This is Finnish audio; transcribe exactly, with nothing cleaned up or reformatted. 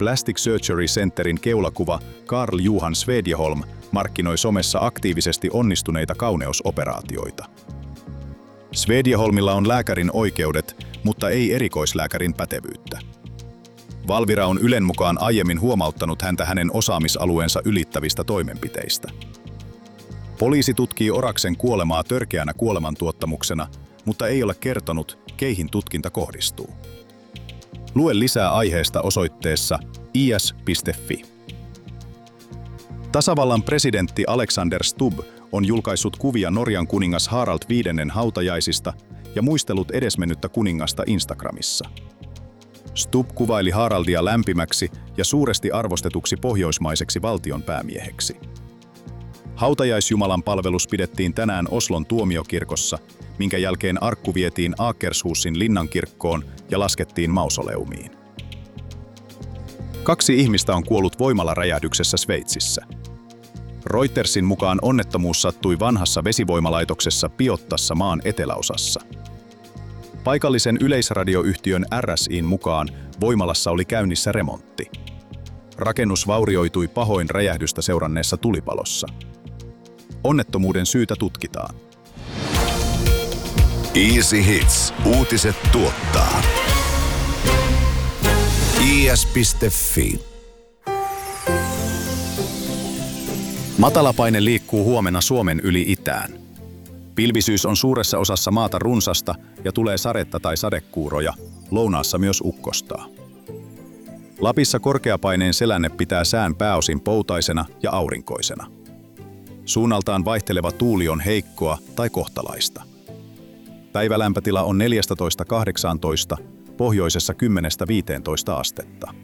Plastic Surgery Centerin keulakuva Carl Johan Svedjeholm markkinoi somessa aktiivisesti onnistuneita kauneusoperaatioita. Svedjeholmilla on lääkärin oikeudet, mutta ei erikoislääkärin pätevyyttä. Valvira on Ylen mukaan aiemmin huomauttanut häntä hänen osaamisalueensa ylittävistä toimenpiteistä. Poliisi tutkii Oraksen kuolemaa törkeänä kuolemantuottamuksena, mutta ei ole kertonut, keihin tutkinta kohdistuu. Lue lisää aiheesta osoitteessa i s piste f i. Tasavallan presidentti Alexander Stubb on julkaissut kuvia Norjan kuningas Harald viidennen hautajaisista ja muistellut edesmennyttä kuningasta Instagramissa. Stubb kuvaili Haraldia lämpimäksi ja suuresti arvostetuksi pohjoismaiseksi valtionpäämieheksi. Hautajaisjumalan palvelus pidettiin tänään Oslon tuomiokirkossa, minkä jälkeen arkku vietiin Akershusin linnankirkkoon ja laskettiin mausoleumiin. Kaksi ihmistä on kuollut voimalaräjähdyksessä Sveitsissä. Reutersin mukaan onnettomuus sattui vanhassa vesivoimalaitoksessa Piottassa maan eteläosassa. Paikallisen yleisradioyhtiön R S I:n mukaan voimalassa oli käynnissä remontti. Rakennus vaurioitui pahoin räjähdystä seuranneessa tulipalossa. Onnettomuuden syytä tutkitaan. Easy Hits. Uutiset tuottaa. i s piste f i. Matalapaine liikkuu huomenna Suomen yli itään. Pilvisyys on suuressa osassa maata runsasta ja tulee sadetta tai sadekuuroja, lounaassa myös ukkostaa. Lapissa korkeapaineen selänne pitää sään pääosin poutaisena ja aurinkoisena. Suunnaltaan vaihteleva tuuli on heikkoa tai kohtalaista. Päivälämpötila on neljätoista kahdeksantoista, pohjoisessa kymmenen viisitoista astetta.